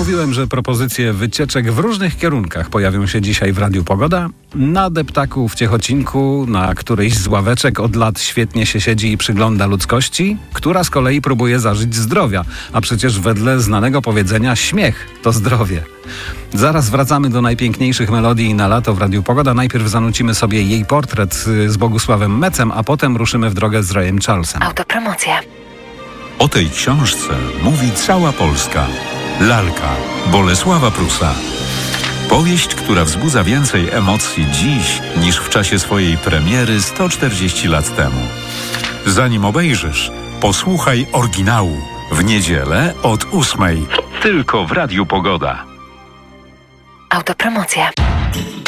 Mówiłem, że propozycje wycieczek w różnych kierunkach pojawią się dzisiaj w Radiu Pogoda. Na deptaku w Ciechocinku, na którejś z ławeczek od lat świetnie się siedzi i przygląda ludzkości, która z kolei próbuje zażyć zdrowia. A przecież wedle znanego powiedzenia śmiech to zdrowie. Zaraz wracamy do najpiękniejszych melodii na lato w Radiu Pogoda. Najpierw zanucimy sobie jej portret z Bogusławem Mecem, a potem ruszymy w drogę z Rayem Charlesem. Autopromocja. O tej książce mówi cała Polska. Lalka Bolesława Prusa. Powieść, która wzbudza więcej emocji dziś niż w czasie swojej premiery 140 lat temu. Zanim obejrzysz, posłuchaj oryginału w niedzielę od 8:00. Tylko w Radiu Pogoda. Autopromocja.